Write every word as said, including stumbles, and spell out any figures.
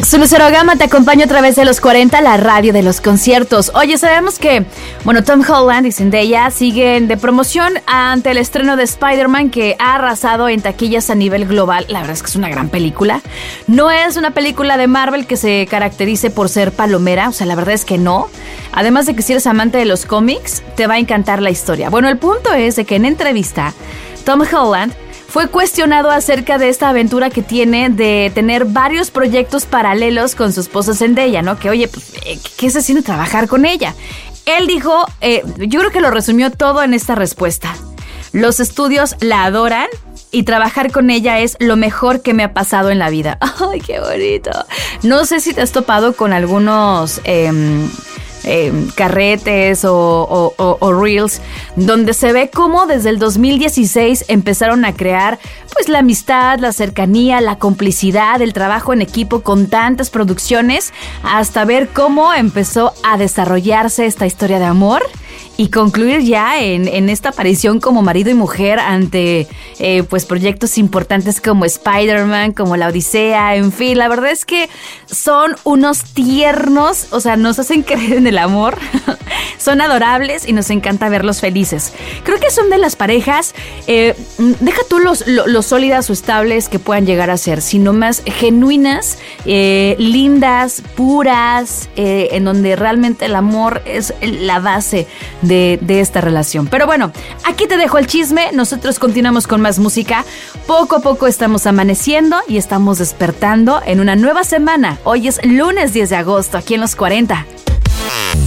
Su Lucero Gama te acompaña a través de los cuarenta, la radio de los conciertos. Oye, sabemos que, bueno, Tom Holland y Zendaya siguen de promoción ante el estreno de Spider-Man, que ha arrasado en taquillas a nivel global. La verdad es que es una gran película. No es una película de Marvel que se caracterice por ser palomera, o sea, la verdad es que no. Además de que si eres amante de los cómics, te va a encantar la historia. Bueno, el punto es de que en entrevista, Tom Holland fue cuestionado acerca de esta aventura que tiene de tener varios proyectos paralelos con su esposa Zendaya, ¿no? Que, oye, pues, ¿qué se siente trabajar con ella? Él dijo, eh, yo creo que lo resumió todo en esta respuesta. Los estudios la adoran y trabajar con ella es lo mejor que me ha pasado en la vida. ¡Ay, qué bonito! No sé si te has topado con algunos Eh, Eh, carretes o, o, o, o reels donde se ve cómo desde el dos mil dieciséis empezaron a crear pues la amistad, la cercanía, la complicidad, el trabajo en equipo con tantas producciones, hasta ver cómo empezó a desarrollarse esta historia de amor y concluir ya en, en esta aparición como marido y mujer ante eh, pues proyectos importantes como Spider-Man, como La Odisea, en fin, la verdad es que son unos tiernos, o sea, nos hacen creer en el amor, son adorables y nos encanta verlos felices. Creo que son de las parejas, eh, deja tú los, los, los sólidas o estables que puedan llegar a ser, sino más genuinas, eh, lindas, puras, eh, en donde realmente el amor es la base De, de esta relación. Pero bueno, aquí te dejo el chisme. Nosotros continuamos con más música. Poco a poco estamos amaneciendo y estamos despertando en una nueva semana. Hoy es lunes diez de agosto, aquí en los cuarenta.